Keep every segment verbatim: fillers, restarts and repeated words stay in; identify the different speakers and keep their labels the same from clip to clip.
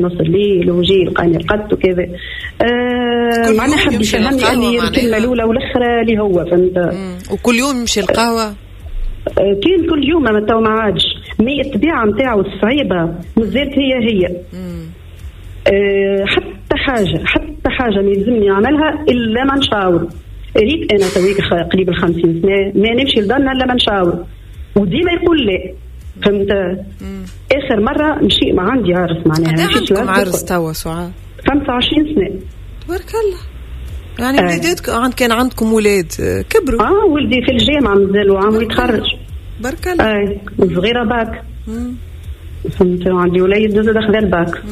Speaker 1: نص الليل وجي لقاني رقدت وكذا. آه معناها حب يفهمني أني الكلمة الأولى والأخرى اللي هو فهمت.
Speaker 2: وكل يوم يمشي القهوة؟
Speaker 1: آه كان كل يوم ما تو ما عادش، مي الطبيعة متاعه الصعيبة مازالت هي هي. آه حتى حاجة حتى حاجة ما يلزمني نعملها إلا ما نشاور. ريت أنا تويك قريب الخمسين سنة ما نمشي لدارنا إلا ما نشاور، وديما يقول لي فهمت. آخر مرة مشي ما عندي عرس معناها.
Speaker 2: عندكم عرس توا سعاد؟
Speaker 1: خمسة وعشرين سنة.
Speaker 2: تبارك الله. يعني آه. وليداتكم عند كان عندكم ولاد كبروا؟
Speaker 1: اه ولدي في الجامعة مازال وعم يتخرج.
Speaker 2: بارك الله.
Speaker 1: اه صغيرة باك. فهمت. عندي وليد دخل الباك.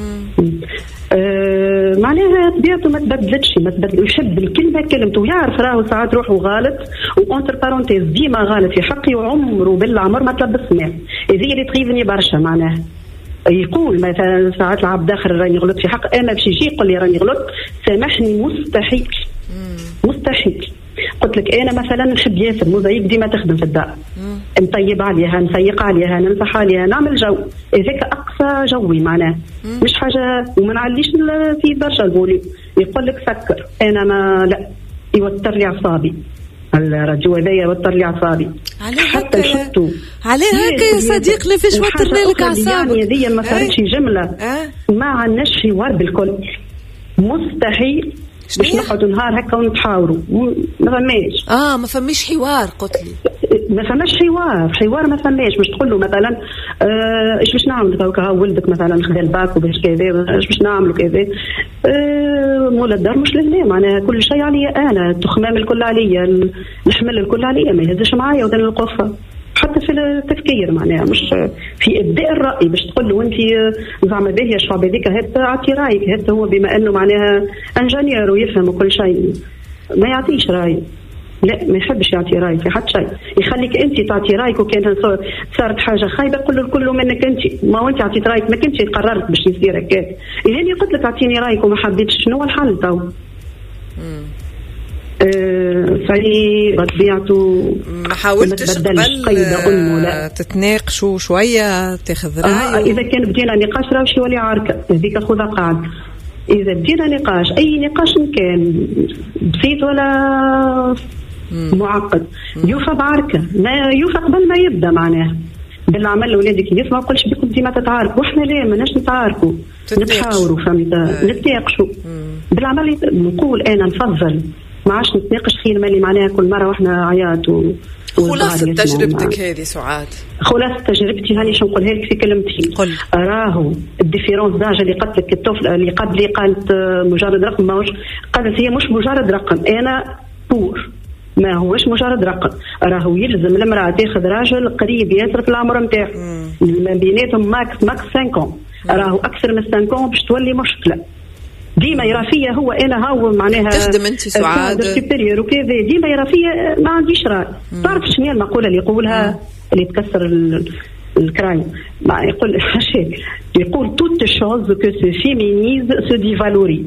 Speaker 1: آه معناها طبيعته ما تبدلتش ما تبدل. يحب الكلمة كلمته ويعرف راهو ساعات روحه غلط وانتر بارونتيز ديما غلط في حقي وعمره بالعمر ما تلبس معه. هذه اللي تغيظني برشا معناها. يقول مثلا ساعات العبد اخر راني غلط في حق انا باش يجي يقول لي راني غلط سامحني مستحيل. مستحيل. قلت لك انا مثلا نحب ياسر موزايك ديما تخدم في الدار نطيب عليها نسيق عليها نمسح عليها نعمل جو هذاك اقصى جوي معناه مش حاجه وما نعليش في برشا نقول يقول لك سكر انا ما لا يوتر لي اعصابي الرجل هذايا يوتر لي اعصابي حتى شفتو
Speaker 2: عليه هكا يا صديقنا فاش وتر لك اعصابك
Speaker 1: يعني هذه ما صارتش جمله
Speaker 2: أه؟
Speaker 1: ما عندناش حوار بالكل مستحيل باش نقعدوا نهار هكا ونتحاوروا ما فماش.
Speaker 2: اه ما فماش حوار قلت لي
Speaker 1: ما فماش حوار حوار ما فماش باش تقول له مثلا آه ايش باش نعمل هكا ولدك مثلا خذا الباك وباش كذا ايش باش نعملوا كذا آه مول الدار مش لهنا معناها كل شيء عليا انا التخمام الكل عليا الحمل الكل عليا ما يهزش معايا ودن القفه حتى في التفكير معناها مش في ابداء الراي باش تقول له انت زعما باهيه الشعب هذيك هات اعطي رايك هات هو بما انه معناها انجنيور ويفهم كل شيء ما يعطيش راي لا ما يحبش يعطي راي في حتى شيء يخليك انت تعطي رايك وكان صارت حاجه خايبه قول له كله منك انت ما وانت عطيت رايك ما كنتش قررت باش يصير هكاك يعني قلت لك اعطيني رايك وما حبيتش شنو هو الحل تو فهي بطبيعته
Speaker 2: ما حاولتش قبل تتناقشوا شويه تاخذ راي
Speaker 1: آه اذا كان بدينا نقاش راه شي ولي عاركه هذيك خذها قاعد اذا بدينا نقاش اي نقاش كان بسيط ولا مم. معقد مم. يوفى بعركه ما يوفى قبل ما يبدا معناه بالعمل ولادك يسمع قولش بكم ديما تتعاركوا واحنا لا ماناش نتعاركوا نتحاوروا فهمت نتناقشوا بالعمل نقول انا نفضل ما عادش نتناقش خير مالي معناها كل مرة واحنا عيات و...
Speaker 2: خلاصة تجربتك هذه سعاد
Speaker 1: خلاصة تجربتي هاني شو نقولها لك في كلمتي
Speaker 2: قل.
Speaker 1: راهو الديفيرونس داج اللي قالت لك الطفل اللي قبلي قالت مجرد رقم ماهوش قالت هي مش مجرد رقم أنا بور ما هوش مجرد رقم راهو يلزم المرأة تاخذ راجل قريب ياسر في العمر نتاعو ما بيناتهم ماكس ماكس خمسة راهو أكثر من خمسة باش تولي مشكلة ديما يرى فيا هو انا هاو معناها
Speaker 2: تخدم انت سعاد
Speaker 1: سوبيريور وكذا ديما يرى فيا ما عنديش راي تعرف شنو المقوله اللي يقولها اللي تكسر الكرايم ما يقول حاشاك يقول توت شوز كو سو فيمينيز سو ديفالوريز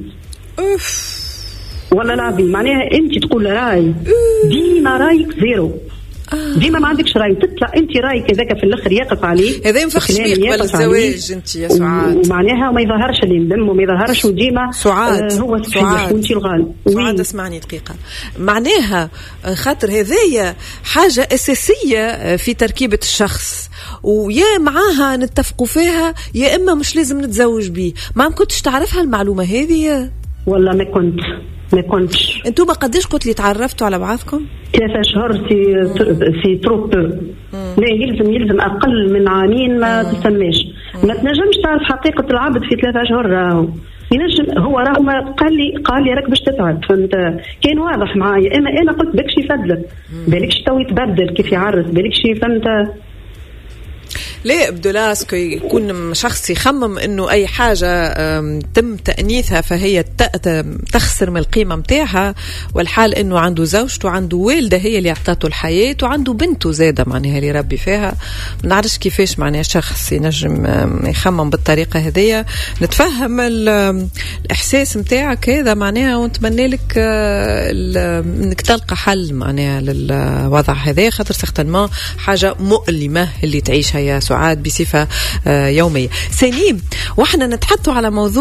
Speaker 1: والله العظيم معناها انت تقول راي ديما رايك زيرو ديما ما عندكش راي تطلع انت رايك هذاك في الاخر يقف عليه
Speaker 2: هذا ينفخش بيك قبل الزواج انت يا سعاد
Speaker 1: ومعناها ما يظهرش اللي يندم وما يظهرش وديما
Speaker 2: سعاد
Speaker 1: آه هو
Speaker 2: الصحيح
Speaker 1: وانت الغالب
Speaker 2: سعاد اسمعني دقيقه معناها خاطر هذايا حاجه اساسيه في تركيبه الشخص ويا معاها نتفقوا فيها يا اما مش لازم نتزوج بيه ما كنتش تعرفها المعلومه هذه
Speaker 1: والله ما كنت ما كنتش
Speaker 2: انتوا ما قديش قلت لي تعرفتوا على بعضكم
Speaker 1: ثلاثة اشهر في في تروب لا يلزم يلزم اقل من عامين ما تسميش ما تنجمش تعرف حقيقه العبد في ثلاثة اشهر راهو ينجم هو راهو ما قال لي قال لي راك باش تتعب فهمت كان واضح معايا اما انا قلت بالكش يفدلك بالكش تو يتبدل كيف يعرس بالكش فهمت
Speaker 2: ليه بدولاسكو يكون شخص يخمم انه اي حاجه تم تانيثها فهي تخسر من القيمه متاعها والحال انه عنده زوجته وعنده والده هي اللي اعطته الحياه وعنده بنته زاده معناها اللي ربي فيها ما نعرفش كيفاش معناها شخص ينجم يخمم بالطريقه هذية نتفهم الاحساس متاعك هذا معناها ونتمنى لك انك تلقى حل معناها للوضع هذا خاطر سيغتانمون حاجه مؤلمه اللي تعيشها يا سعاد بصفة يومية. سليم، وإحنا نتحدث على موضوع